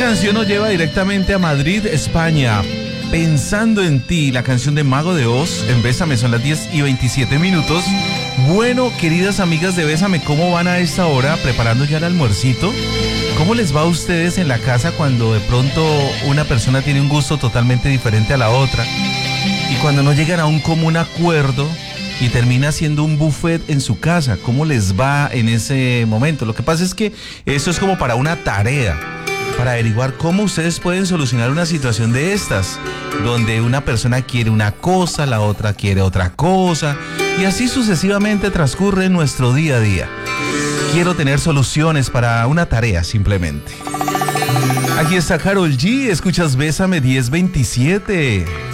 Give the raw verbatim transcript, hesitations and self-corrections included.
canción nos lleva directamente a Madrid, España. Pensando en ti, la canción de Mago de Oz en Bésame, son las diez y veintisiete minutos. Bueno, queridas amigas de Bésame, ¿cómo van a esta hora preparando ya el almuercito? ¿Cómo les va a ustedes en la casa cuando de pronto una persona tiene un gusto totalmente diferente a la otra? Y cuando no llegan a un común acuerdo y termina siendo un buffet en su casa, ¿cómo les va en ese momento? Lo que pasa es que eso es como para una tarea, para averiguar cómo ustedes pueden solucionar una situación de estas, donde una persona quiere una cosa, la otra quiere otra cosa, y así sucesivamente transcurre nuestro día a día. Quiero tener soluciones para una tarea, simplemente. Aquí está Karol G, escuchas Bésame diez veintisiete.